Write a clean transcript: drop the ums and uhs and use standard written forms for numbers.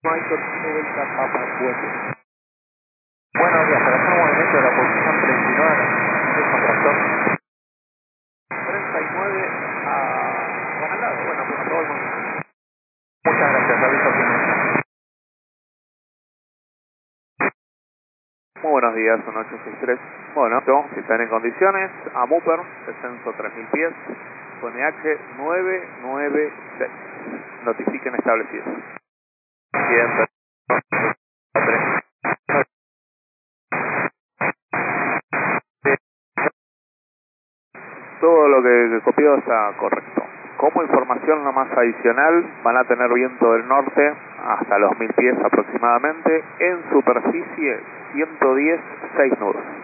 Michael Delta Papa 4. Buenos días, para hacer un movimiento de la posición 39, ¿qué contractor? 39 a Juan al lado, bueno, pues a todo el mundo. Muchas gracias, aviso final. Muy buenos días, son 863. Bueno, si están en condiciones, a Mooper, descenso 3000 pies, con EH 996. Notifiquen establecido. Bien, todo lo que copió está correcto. Como información no más adicional, van a tener viento del norte hasta los 1000 pies aproximadamente, en superficie 110, 6 nudos.